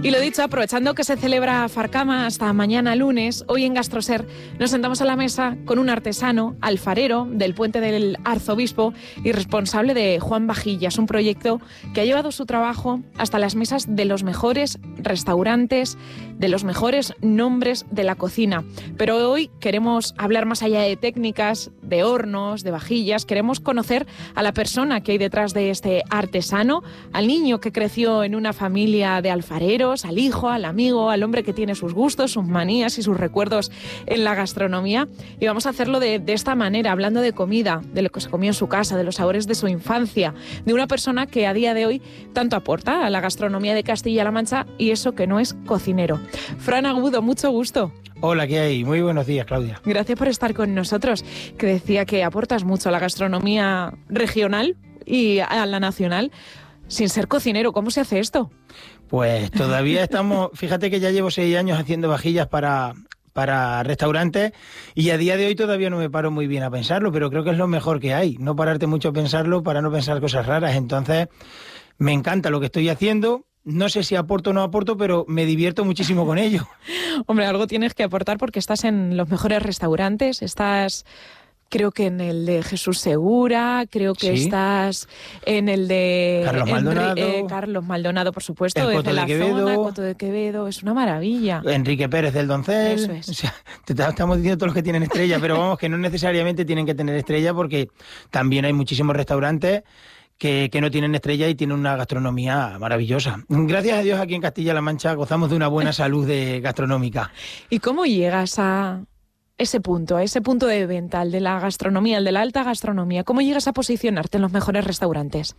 Y lo dicho, aprovechando que se celebra Farcama hasta mañana lunes, hoy en GastroSer nos sentamos a la mesa con un artesano, alfarero del Puente del Arzobispo y responsable de Juan Vajillas, un proyecto que ha llevado su trabajo hasta las mesas de los mejores restaurantes, de los mejores nombres de la cocina. Pero hoy queremos hablar más allá de técnicas, de hornos, de vajillas, queremos conocer a la persona que hay detrás de este artesano, al niño que creció en una familia de alfareros, al hijo, al amigo, al hombre que tiene sus gustos, sus manías y sus recuerdos en la gastronomía. Y vamos a hacerlo de esta manera, hablando de comida, de lo que se comió en su casa, de los sabores de su infancia, de una persona que a día de hoy tanto aporta a la gastronomía de Castilla-La Mancha y eso que no es cocinero. Fran Agudo, mucho gusto. Hola, ¿qué hay? Muy buenos días, Claudia. Gracias por estar con nosotros, que decía que aportas mucho a la gastronomía regional y a la nacional sin ser cocinero. ¿Cómo se hace esto? Pues todavía estamos, fíjate que ya llevo 6 años haciendo vajillas para restaurantes y a día de hoy todavía no me paro muy bien a pensarlo, pero creo que es lo mejor que hay, no pararte mucho a pensarlo para no pensar cosas raras. Entonces, me encanta lo que estoy haciendo. No sé si aporto o no aporto, pero me divierto muchísimo con ello. Hombre, algo tienes que aportar porque estás en los mejores restaurantes, estás... Creo que en el de Jesús Segura, creo que sí. Estás en el de Carlos Maldonado, por supuesto, el Coto de Quevedo. Coto de Quevedo, es una maravilla. Enrique Pérez del Doncel. Eso es. O sea, te estamos diciendo todos los que tienen estrella, pero vamos, que no necesariamente tienen que tener estrella porque también hay muchísimos restaurantes que no tienen estrella y tienen una gastronomía maravillosa. Gracias a Dios aquí en Castilla-La Mancha gozamos de una buena salud gastronómica. ¿Y cómo llegas a ese punto de venta, el de la gastronomía, el de la alta gastronomía? ¿Cómo llegas a posicionarte en los mejores restaurantes?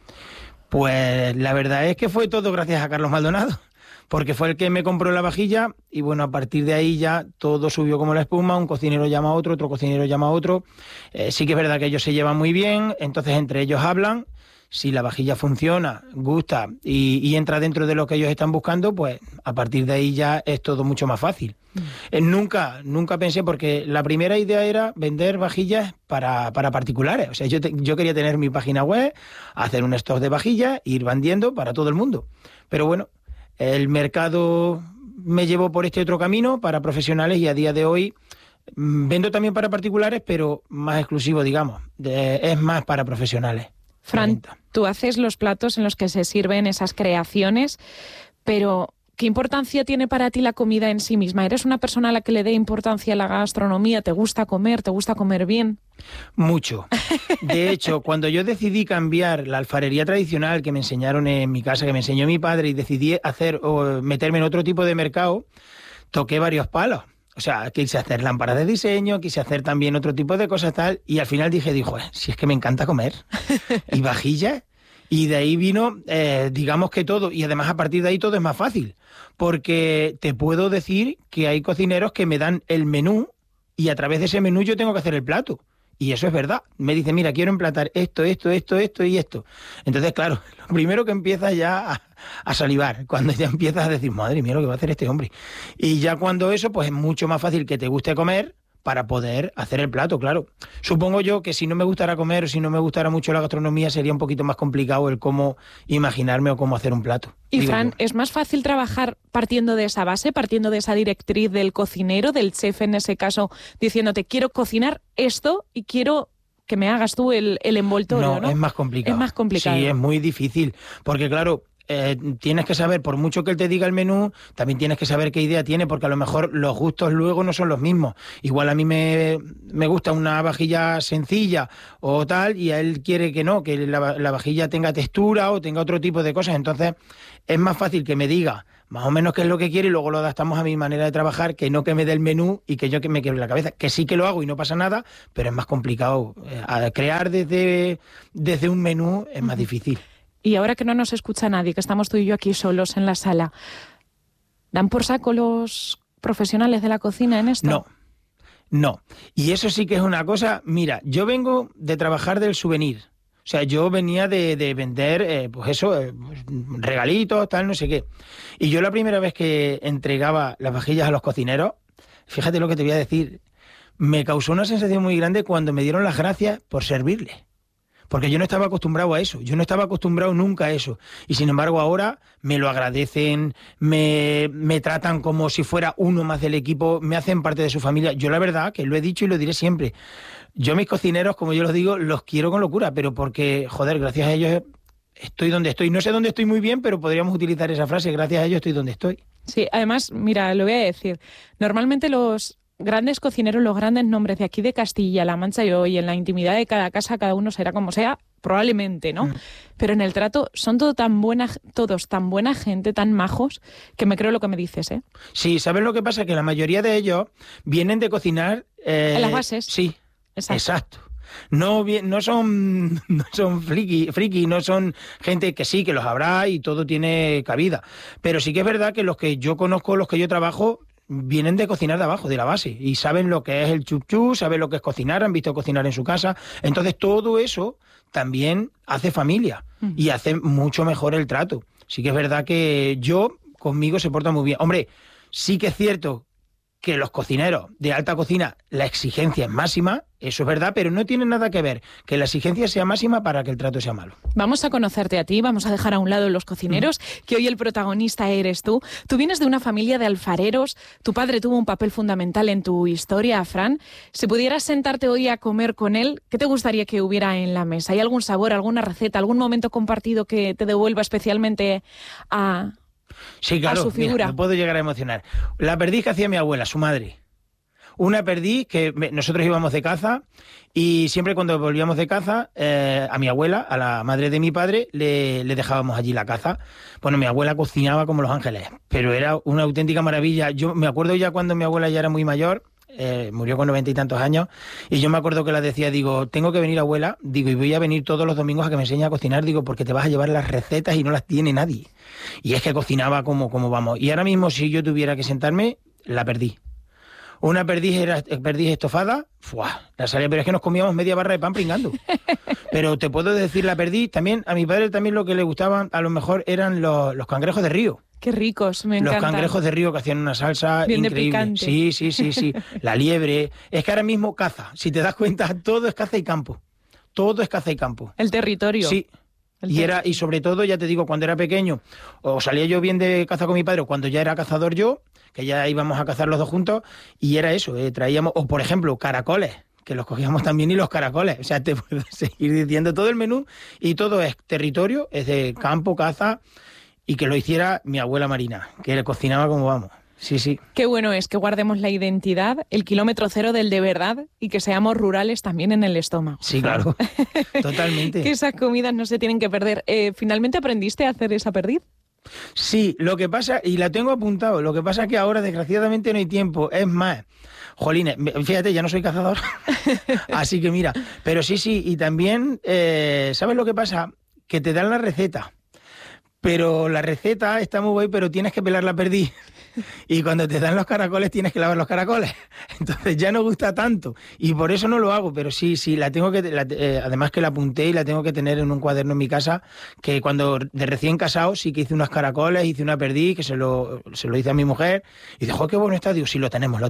Pues la verdad es que fue todo gracias a Carlos Maldonado, porque fue el que me compró la vajilla y bueno, a partir de ahí ya todo subió como la espuma, un cocinero llama a otro cocinero llama a otro. Sí que es verdad que ellos se llevan muy bien, entonces entre ellos hablan. Si la vajilla funciona, gusta y entra dentro de lo que ellos están buscando, pues a partir de ahí ya es todo mucho más fácil. Nunca pensé, porque la primera idea era vender vajillas para particulares. O sea, yo quería tener mi página web, hacer un stock de vajillas e ir vendiendo para todo el mundo. Pero bueno, el mercado me llevó por este otro camino para profesionales y a día de hoy vendo también para particulares, pero más exclusivo, digamos. Es más para profesionales. Fran, tú haces los platos en los que se sirven esas creaciones, pero ¿qué importancia tiene para ti la comida en sí misma? ¿Eres una persona a la que le dé importancia a la gastronomía? ¿Te gusta comer bien? Mucho. De hecho, cuando yo decidí cambiar la alfarería tradicional que me enseñaron en mi casa, que me enseñó mi padre, y decidí meterme en otro tipo de mercado, toqué varios palos. O sea, quise hacer lámparas de diseño, quise hacer también otro tipo de cosas tal, y al final dije, si es que me encanta comer, y vajillas, y de ahí vino, digamos que todo, y además a partir de ahí todo es más fácil, porque te puedo decir que hay cocineros que me dan el menú, y a través de ese menú yo tengo que hacer el plato. Y eso es verdad. Me dice, mira, quiero emplatar esto y esto. Entonces, claro, lo primero que empiezas ya a salivar, cuando ya empiezas a decir, madre mía, lo que va a hacer este hombre. Y ya cuando eso, pues es mucho más fácil que te guste comer para poder hacer el plato, claro. Supongo yo que si no me gustara comer o si no me gustara mucho la gastronomía, sería un poquito más complicado el cómo imaginarme o cómo hacer un plato. Y Fran, ¿es más fácil trabajar partiendo de esa base, partiendo de esa directriz del cocinero, del chef en ese caso, diciéndote, quiero cocinar esto y quiero que me hagas tú el envoltorio, ¿no? Es más complicado. Es más complicado. Sí, es muy difícil, porque claro, tienes que saber, por mucho que él te diga el menú, también tienes que saber qué idea tiene, porque a lo mejor los gustos luego no son los mismos. Igual a mí me gusta una vajilla sencilla o tal, y a él quiere que no, que la vajilla tenga textura o tenga otro tipo de cosas. Entonces es más fácil que me diga más o menos qué es lo que quiere y luego lo adaptamos a mi manera de trabajar, que no que me dé el menú y que yo que me quebre la cabeza, que sí que lo hago y no pasa nada, pero es más complicado. Crear desde un menú es más difícil. Y ahora que no nos escucha nadie, que estamos tú y yo aquí solos en la sala, ¿dan por saco los profesionales de la cocina en esto? No. Y eso sí que es una cosa, mira, yo vengo de trabajar del souvenir. O sea, yo venía de vender, regalitos, tal, no sé qué. Y yo la primera vez que entregaba las vajillas a los cocineros, fíjate lo que te voy a decir, me causó una sensación muy grande cuando me dieron las gracias por servirles. porque yo no estaba acostumbrado a eso, yo no estaba acostumbrado nunca a eso, y sin embargo ahora me lo agradecen, me tratan como si fuera uno más del equipo, me hacen parte de su familia. Yo la verdad, que lo he dicho y lo diré siempre, yo a mis cocineros, como yo los digo, los quiero con locura, pero porque, joder, gracias a ellos estoy donde estoy. No sé dónde estoy muy bien, pero podríamos utilizar esa frase, gracias a ellos estoy donde estoy. Sí, además, mira, lo voy a decir, normalmente los grandes cocineros, los grandes nombres de aquí de Castilla-La Mancha y hoy en la intimidad de cada casa, cada uno será como sea, probablemente, ¿no? Pero en el trato son todos tan buena gente, tan majos, que me creo lo que me dices, ¿eh? Sí, ¿sabes lo que pasa? Que la mayoría de ellos vienen de cocinar... en las bases. Sí, exacto. No son friki, no son gente que sí, que los habrá y todo tiene cabida. Pero sí que es verdad que los que yo conozco, los que yo trabajo, vienen de cocinar de abajo, de la base, y saben lo que es el chup-chup, saben lo que es cocinar, han visto cocinar en su casa. Entonces todo eso también hace familia y hace mucho mejor el trato. Sí que es verdad que conmigo se porta muy bien. Hombre, sí que es cierto que los cocineros de alta cocina, la exigencia es máxima, eso es verdad, pero no tiene nada que ver que la exigencia sea máxima para que el trato sea malo. Vamos a conocerte a ti, vamos a dejar a un lado los cocineros, que hoy el protagonista eres tú. Tú vienes de una familia de alfareros, tu padre tuvo un papel fundamental en tu historia, Fran. Si pudieras sentarte hoy a comer con él, ¿qué te gustaría que hubiera en la mesa? ¿Hay algún sabor, alguna receta, algún momento compartido que te devuelva especialmente a... Sí, claro, a su figura? Mira, me puedo llegar a emocionar. La perdiz que hacía mi abuela, su madre. Una perdiz que nosotros íbamos de caza y siempre cuando volvíamos de caza, a mi abuela, a la madre de mi padre, le dejábamos allí la caza. Bueno, mi abuela cocinaba como los ángeles, pero era una auténtica maravilla. Yo me acuerdo ya cuando mi abuela ya era muy mayor, murió con 90 y tantos años, y yo me acuerdo que la decía, digo, tengo que venir, abuela, digo, y voy a venir todos los domingos a que me enseñe a cocinar, digo, porque te vas a llevar las recetas y no las tiene nadie. Y es que cocinaba como vamos. Y ahora mismo, si yo tuviera que sentarme, la perdí. Una perdiz estofada, la salía, pero es que nos comíamos media barra de pan pringando. Pero te puedo decir, la perdiz, también, a mi padre también lo que le gustaban, a lo mejor eran los cangrejos de río. Qué ricos, me encantan. Los cangrejos de río que hacían una salsa bien increíble. Sí. La liebre. Es que ahora mismo caza. Si te das cuenta, todo es caza y campo. Todo es caza y campo. El territorio. Sí. Y sobre todo, ya te digo, cuando era pequeño, o salía yo bien de caza con mi padre, o cuando ya era cazador yo, que ya íbamos a cazar los dos juntos, y era eso, traíamos, o por ejemplo, caracoles, que los cogíamos también, y los caracoles. O sea, te puedo seguir diciendo todo el menú, y todo es territorio, es de campo, caza, y que lo hiciera mi abuela Marina, que le cocinaba como vamos. Sí. Qué bueno es que guardemos la identidad, el kilómetro cero del de verdad, y que seamos rurales también en el estómago. Sí, claro, totalmente. Que esas comidas no se tienen que perder. ¿Finalmente aprendiste a hacer esa perdiz? Sí, lo que pasa, y la tengo apuntado, lo que pasa es que ahora desgraciadamente no hay tiempo, es más, jolines, fíjate, ya no soy cazador, así que mira, pero sí, y también, ¿sabes lo que pasa? Que te dan la receta, pero la receta está muy guay, pero tienes que pelar la perdiz. Y cuando te dan los caracoles tienes que lavar los caracoles. Entonces ya no gusta tanto. Y por eso no lo hago, pero sí, la tengo que... además que la apunté y la tengo que tener en un cuaderno en mi casa, que cuando de recién casado sí que hice unos caracoles, hice una perdiz, que se lo hice a mi mujer. Y dijo, qué bueno está. Digo, sí, lo tenemos.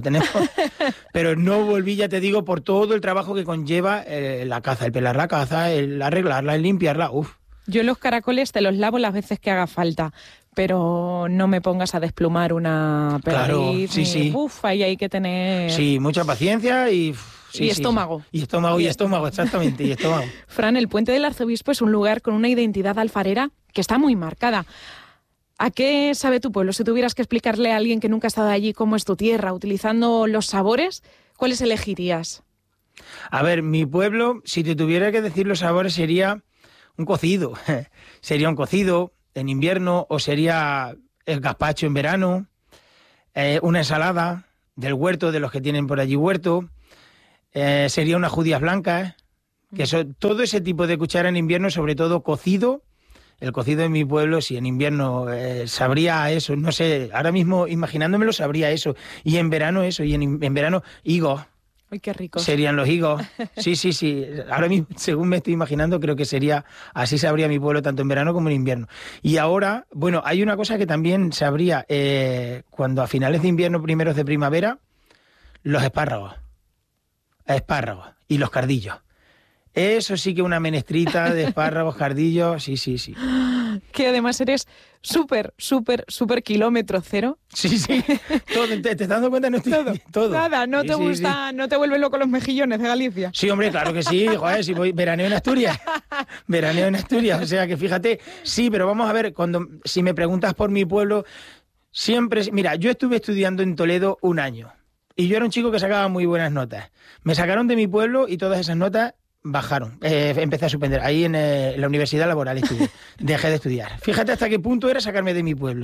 Pero no volví, ya te digo, por todo el trabajo que conlleva la caza, el pelar la caza, el arreglarla, el limpiarla. Uf. Yo los caracoles te los lavo las veces que haga falta, pero no me pongas a desplumar una perdiz. Claro, sí. Uf, ahí hay que tener... Sí, mucha paciencia y... Sí, estómago. Y estómago, exactamente, y estómago. Fran, el Puente del Arzobispo es un lugar con una identidad alfarera que está muy marcada. ¿A qué sabe tu pueblo? Si tuvieras que explicarle a alguien que nunca ha estado allí cómo es tu tierra, utilizando los sabores, ¿cuáles elegirías? A ver, mi pueblo, si te tuviera que decir los sabores, sería un cocido. Sería un cocido en invierno, o sería el gazpacho en verano, una ensalada del huerto, de los que tienen por allí huerto, sería unas judías blancas, que todo ese tipo de cuchara en invierno, sobre todo cocido. El cocido en mi pueblo, si en invierno sabría eso, no sé, ahora mismo imaginándomelo sabría eso, y en verano eso, y en verano higos. ¡Ay, qué rico! Serían los higos. Sí. Ahora mismo, según me estoy imaginando, creo que sería así sabría mi pueblo tanto en verano como en invierno. Y ahora, bueno, hay una cosa que también sabría cuando a finales de invierno, primeros de primavera, los espárragos y los cardillos. Eso sí que una menestrita de espárragos, cardillos, sí, sí, sí. Que además eres súper kilómetro cero. Sí, sí. Todo, ¿te estás dando cuenta? No estoy todo. Nada, no Sí, te sí, gusta, sí. no te vuelven loco los mejillones de Galicia. Sí, hombre, claro que sí, joder, si voy veraneo en Asturias. Veraneo en Asturias, o sea que fíjate, sí, pero vamos a ver, si me preguntas por mi pueblo, siempre, mira, yo estuve estudiando en Toledo 1 año y yo era un chico que sacaba muy buenas notas. Me sacaron de mi pueblo y todas esas notas bajaron. Empecé a suspender. Ahí en la Universidad Laboral estudié. Dejé de estudiar. Fíjate hasta qué punto era sacarme de mi pueblo.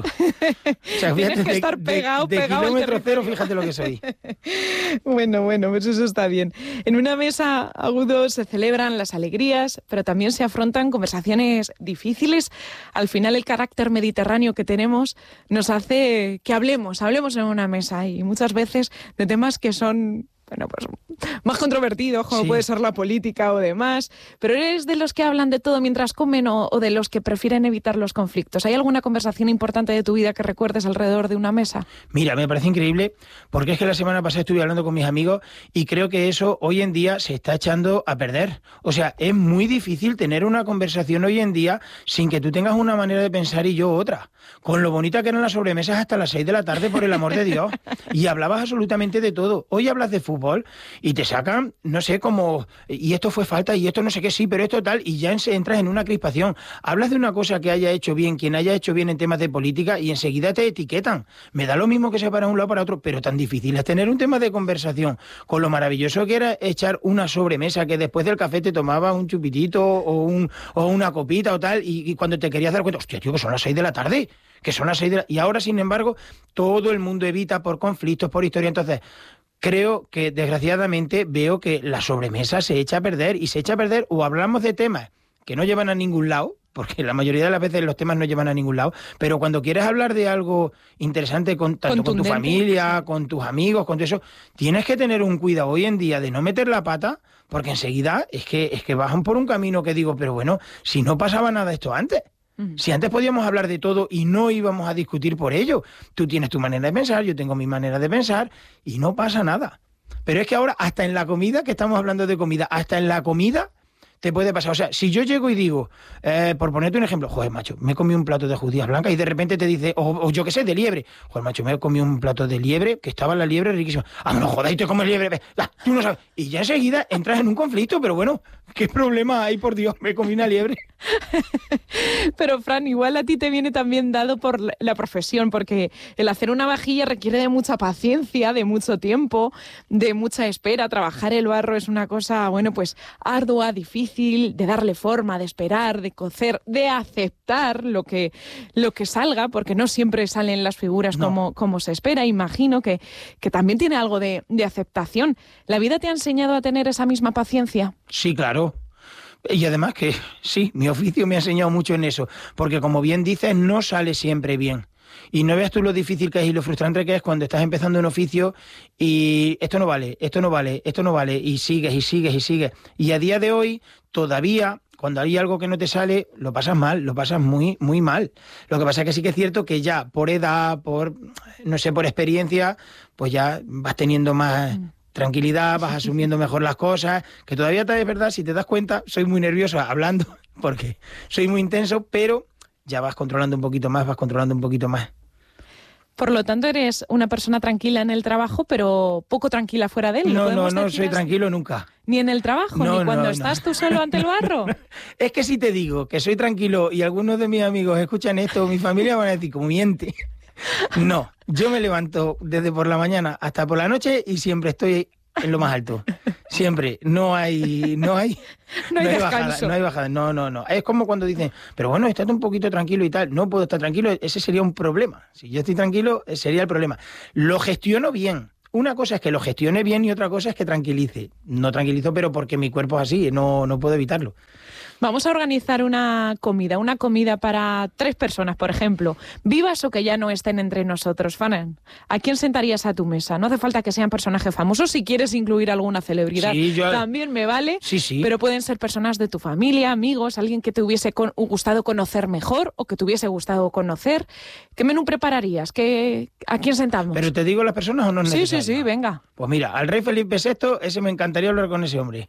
O sea, Tienes que estar pegado de al kilómetro cero, territorio. fíjate lo que soy. Bueno, pues eso está bien. En una mesa, Agudo, se celebran las alegrías, pero también se afrontan conversaciones difíciles. Al final, el carácter mediterráneo que tenemos nos hace que hablemos en una mesa y muchas veces de temas que son, bueno, pues más controvertidos, como Sí. puede ser la política o demás. Pero ¿eres de los que hablan de todo mientras comen o de los que prefieren evitar los conflictos? ¿Hay alguna conversación importante de tu vida que recuerdes alrededor de una mesa? Mira, me parece increíble porque es que la semana pasada estuve hablando con mis amigos y creo que eso hoy en día se está echando a perder. O sea, es muy difícil tener una conversación hoy en día sin que tú tengas una manera de pensar y yo otra. Con lo bonita que eran las sobremesas hasta las 6 de la tarde, por el amor de Dios. Y hablabas absolutamente de todo. Hoy hablas de fútbol y te sacan, no sé, como, y esto fue falta y esto no sé qué, sí, pero esto tal, y ya entras en una crispación. Hablas de una cosa que haya hecho bien, quien haya hecho bien en temas de política y enseguida te etiquetan. Me da lo mismo que sea para un lado o para otro, pero tan difícil es tener un tema de conversación con lo maravilloso que era echar una sobremesa, que después del café te tomabas un chupitito o una copita o tal, y cuando te querías dar cuenta, hostia, tío, que son las 6 de la tarde, que son las 6 de la... Y ahora, sin embargo, todo el mundo evita por conflictos, por historia. Entonces, creo que, desgraciadamente, veo que la sobremesa se echa a perder, y se echa a perder o hablamos de temas que no llevan a ningún lado, porque la mayoría de las veces los temas no llevan a ningún lado, pero cuando quieres hablar de algo interesante tanto con tu familia, con tus amigos, con todo eso, tienes que tener un cuidado hoy en día de no meter la pata, porque enseguida es que bajan por un camino que digo, pero bueno, si no pasaba nada esto antes. Si antes podíamos hablar de todo y no íbamos a discutir por ello. Tú tienes tu manera de pensar, yo tengo mi manera de pensar y no pasa nada. Pero es que ahora, hasta en la comida, que estamos hablando de comida, hasta en la comida te puede pasar. O sea, si yo llego y digo, por ponerte un ejemplo, joder, macho, me he comido un plato de judías blancas y de repente te dice, o yo qué sé, de liebre. Joder, macho, me he comido un plato de liebre, que estaba la liebre riquísima. Ah, no jodas, y te comes liebre. Tú no sabes. Y ya enseguida entras en un conflicto, pero bueno, ¿qué problema hay, por Dios? Me comí una liebre. Pero, Fran, igual a ti te viene también dado por la profesión, porque el hacer una vajilla requiere de mucha paciencia, de mucho tiempo, de mucha espera. Trabajar el barro es una cosa, bueno, pues ardua, difícil, de darle forma, de esperar, de cocer, de aceptar lo que salga, porque no siempre salen las figuras como se espera. Imagino que también tiene algo de aceptación. ¿La vida te ha enseñado a tener esa misma paciencia? Sí, claro. Y además que sí, mi oficio me ha enseñado mucho en eso, porque como bien dices, no sale siempre bien. Y no veas tú lo difícil que es y lo frustrante que es cuando estás empezando un oficio y esto no vale, esto no vale, esto no vale, y sigues y sigues y sigues. Y a día de hoy, todavía, cuando hay algo que no te sale, lo pasas mal, lo pasas muy, muy mal. Lo que pasa es que sí que es cierto que ya por edad, no sé, por experiencia, pues ya vas teniendo más tranquilidad, vas asumiendo mejor las cosas, que todavía es verdad, si te das cuenta, soy muy nervioso hablando, porque soy muy intenso, pero ya vas controlando un poquito más, vas controlando un poquito más. Por lo tanto, eres una persona tranquila en el trabajo, pero poco tranquila fuera de él. No soy tranquilo nunca. Ni en el trabajo, ni cuando estás tú solo ante el barro. Es que si te digo que soy tranquilo y algunos de mis amigos escuchan esto, mi familia van a decir, como miente. No, yo me levanto desde por la mañana hasta por la noche y siempre estoy en lo más alto. Siempre. No hay descanso. Bajada. No. Es como cuando dicen, pero bueno, estate un poquito tranquilo y tal. No puedo estar tranquilo, ese sería un problema. Si yo estoy tranquilo, sería el problema. Lo gestiono bien. Una cosa es que lo gestione bien y otra cosa es que tranquilice. No tranquilizo, pero porque mi cuerpo es así, no puedo evitarlo. Vamos a organizar una comida para 3 personas, por ejemplo, vivas o que ya no estén entre nosotros. Fran, ¿a quién sentarías a tu mesa? No hace falta que sean personajes famosos, si quieres incluir alguna celebridad, sí, también me vale, sí. Pero pueden ser personas de tu familia, amigos, alguien que te hubiese gustado conocer mejor o que te hubiese gustado conocer. ¿Qué menú prepararías? ¿A quién sentamos? ¿Pero te digo las personas o no es necesario? Sí, venga. Pues mira, al rey Felipe VI, ese me encantaría hablar con ese hombre.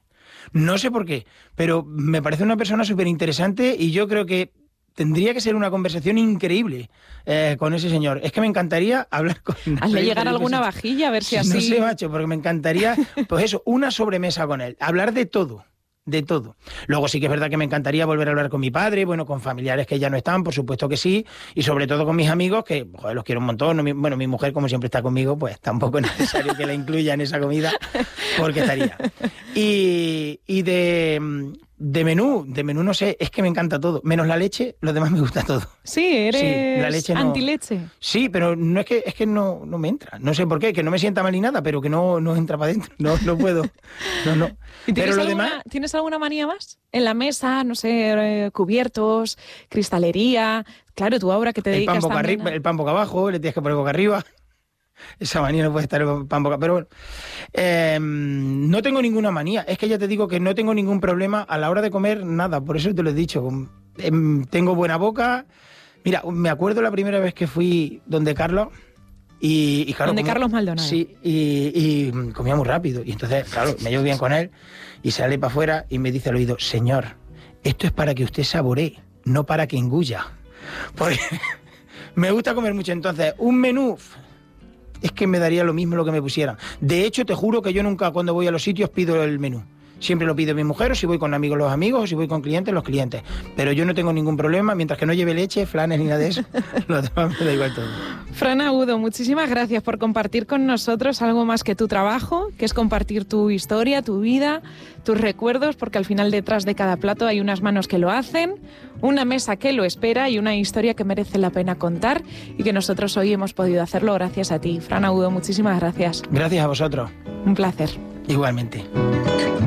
No sé por qué, pero me parece una persona súper interesante y yo creo que tendría que ser una conversación increíble con ese señor. Es que me encantaría hablar con él. Hazle llegar alguna vajilla, a ver si así... No sé, macho, porque me encantaría, pues eso, una sobremesa con él. Hablar de todo. De todo. Luego sí que es verdad que me encantaría volver a hablar con mi padre, bueno, con familiares que ya no están, por supuesto que sí, y sobre todo con mis amigos, que joder, los quiero un montón. Bueno, mi mujer, como siempre está conmigo, pues tampoco es necesario que la incluya en esa comida, porque estaría. Y de menú no sé, es que me encanta todo, menos la leche, lo demás me gusta todo. Sí, eres sí, la leche antileche. Sí, pero no es que no me entra, no sé por qué, que no me sienta mal ni nada, pero que no entra para adentro, no puedo, no. ¿Y pero lo demás... ¿Tienes alguna manía más? En la mesa, no sé, cubiertos, cristalería, claro, tú ahora que te dedicas también... El pan boca abajo, le tienes que poner boca arriba. Esa manía no puede estar el pan boca... Pero bueno, no tengo ninguna manía. Es que ya te digo que no tengo ningún problema a la hora de comer nada. Por eso te lo he dicho. Tengo buena boca. Mira, me acuerdo la primera vez que fui donde Carlos... Y claro, donde Carlos Maldonado. Sí, y comía muy rápido. Y entonces, claro, me llevo bien con él y sale para afuera y me dice al oído: señor, esto es para que usted saboree, no para que engulla. Porque me gusta comer mucho. Entonces, un menú... es que me daría lo mismo lo que me pusieran. De hecho, te juro que yo nunca, cuando voy a los sitios, pido el menú. Siempre lo pide mi mujer, o si voy con amigos, los amigos, o si voy con clientes, los clientes. Pero yo no tengo ningún problema, mientras que no lleve leche, flanes ni nada de eso, lo demás me da igual todo. Fran Agudo, muchísimas gracias por compartir con nosotros algo más que tu trabajo, que es compartir tu historia, tu vida, tus recuerdos, porque al final detrás de cada plato hay unas manos que lo hacen, una mesa que lo espera y una historia que merece la pena contar y que nosotros hoy hemos podido hacerlo gracias a ti. Fran Agudo, muchísimas gracias. Gracias a vosotros. Un placer. Igualmente.